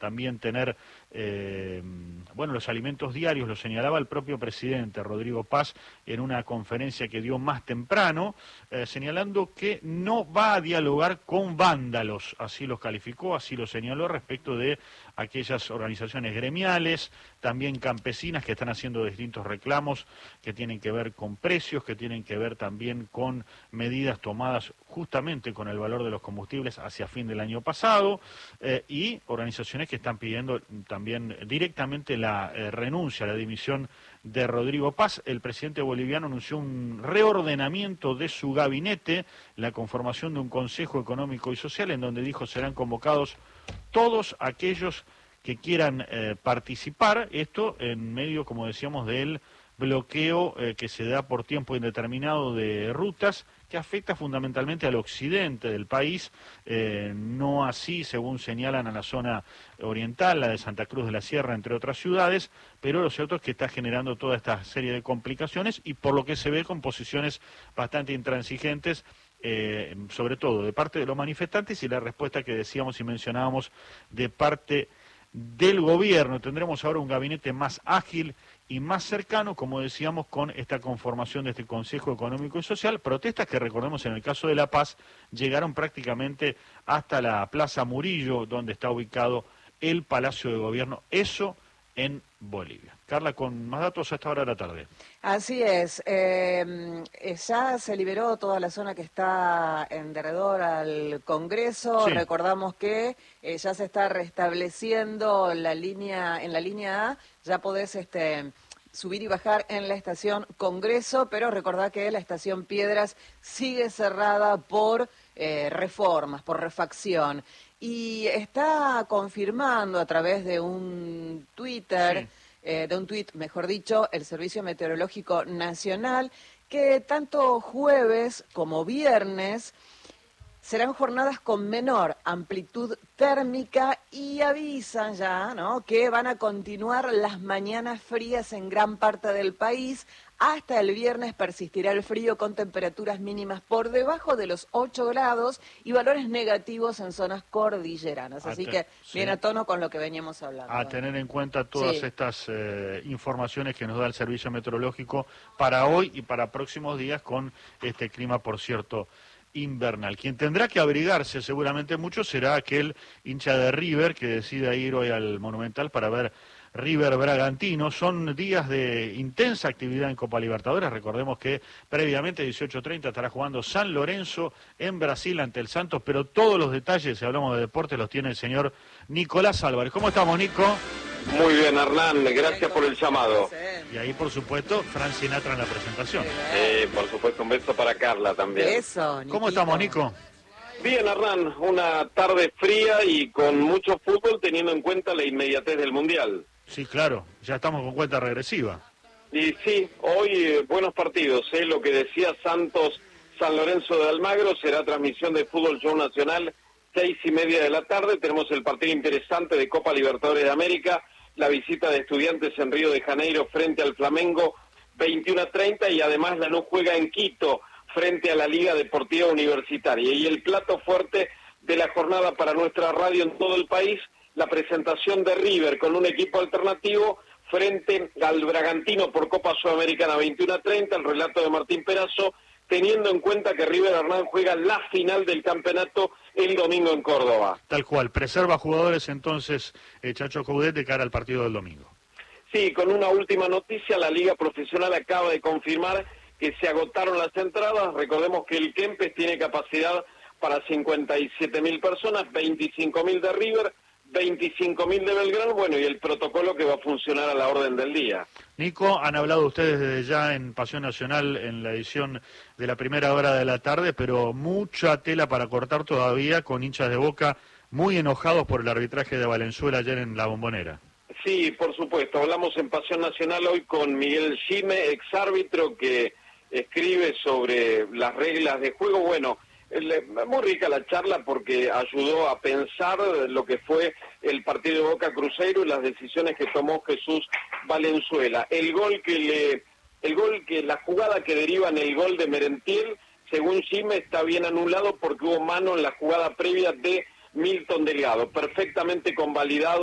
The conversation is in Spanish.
también tener, los alimentos diarios, lo señalaba el propio presidente Rodrigo Paz en una conferencia que dio más temprano, señalando que no va a dialogar con vándalos, así los calificó, así lo señaló, respecto de aquellas organizaciones gremiales, también campesinas, que están haciendo distintos reclamos que tienen que ver con precios, que tienen que ver también con medidas tomadas justamente con el valor de los combustibles hacia fin del año pasado, y organizaciones que están pidiendo también directamente la renuncia, la dimisión de Rodrigo Paz. El presidente boliviano anunció un reordenamiento de su gabinete, la conformación de un Consejo Económico y Social, en donde dijo serán convocados todos aquellos que quieran participar, esto en medio, como decíamos, del bloqueo que se da por tiempo indeterminado de rutas, que afecta fundamentalmente al occidente del país, no así, según señalan, a la zona oriental, la de Santa Cruz de la Sierra, entre otras ciudades, pero lo cierto es que está generando toda esta serie de complicaciones y por lo que se ve con posiciones bastante intransigentes, sobre todo de parte de los manifestantes, y la respuesta que decíamos y mencionábamos de parte del gobierno. Tendremos ahora un gabinete más ágil y más cercano, como decíamos, con esta conformación de este Consejo Económico y Social. Protestas que, recordemos, en el caso de La Paz, llegaron prácticamente hasta la Plaza Murillo, donde está ubicado el Palacio de Gobierno, eso en Bolivia. Carla, con más datos a esta hora de la tarde. Así es, ya se liberó toda la zona que está en derredor al Congreso. Sí. Recordamos que ya se está restableciendo en la línea A, ya podés subir y bajar en la estación Congreso, pero recordá que la estación Piedras sigue cerrada por reformas, por refacción. Y está confirmando a través de un Twitter, sí, de un tuit, mejor dicho, el Servicio Meteorológico Nacional, que tanto jueves como viernes serán jornadas con menor amplitud térmica y avisan ya, ¿no?, que van a continuar las mañanas frías en gran parte del país. Hasta el viernes persistirá el frío con temperaturas mínimas por debajo de los 8 grados y valores negativos en zonas cordilleranas. Así que bien a tono con lo que veníamos hablando. A tener en cuenta todas estas informaciones que nos da el Servicio Meteorológico para hoy y para próximos días con este clima, por cierto, invernal. Quien tendrá que abrigarse seguramente mucho será aquel hincha de River que decida ir hoy al Monumental para ver River Bragantino. Son días de intensa actividad en Copa Libertadores. Recordemos que previamente 18:30 estará jugando San Lorenzo en Brasil ante el Santos, pero todos los detalles, si hablamos de deporte, los tiene el señor Nicolás Álvarez. ¿Cómo estamos, Nico? Muy bien, Hernán, gracias por el llamado. Y ahí, por supuesto, Fran Sinatra en la presentación. Por supuesto, un beso para Carla también. Eso, Niquito. ¿Cómo estamos, Nico? Bien, Hernán, una tarde fría y con mucho fútbol, teniendo en cuenta la inmediatez del Mundial. Sí, claro, ya estamos con cuenta regresiva. Y sí, hoy buenos partidos, lo que decía Santos, San Lorenzo de Almagro, será transmisión de Fútbol Show Nacional, 6:30 de la tarde. Tenemos el partido interesante de Copa Libertadores de América, la visita de Estudiantes en Río de Janeiro frente al Flamengo, 21:30, y además Lanús juega en Quito frente a la Liga Deportiva Universitaria. Y el plato fuerte de la jornada para nuestra radio en todo el país, la presentación de River con un equipo alternativo frente al Bragantino por Copa Sudamericana, 21:30, el relato de Martín Perazo, teniendo en cuenta que River Hernán juega la final del campeonato el domingo en Córdoba. Tal cual, preserva jugadores entonces Chacho Coudet de cara al partido del domingo. Sí, con una última noticia, la Liga Profesional acaba de confirmar que se agotaron las entradas. Recordemos que el Kempes tiene capacidad para 57.000 personas, 25.000 de River, 25.000 de Belgrano, bueno, y el protocolo que va a funcionar a la orden del día. Nico, han hablado ustedes desde ya en Pasión Nacional en la edición de la primera hora de la tarde, pero mucha tela para cortar todavía, con hinchas de Boca muy enojados por el arbitraje de Valenzuela ayer en La Bombonera. Sí, por supuesto, hablamos en Pasión Nacional hoy con Miguel Gime, exárbitro, que escribe sobre las reglas de juego. Bueno, muy rica la charla porque ayudó a pensar lo que fue el partido de Boca Cruzeiro y las decisiones que tomó Jesús Valenzuela. La jugada que deriva en el gol de Merentiel, según Gime, está bien anulado porque hubo mano en la jugada previa de Milton Delgado, perfectamente convalidado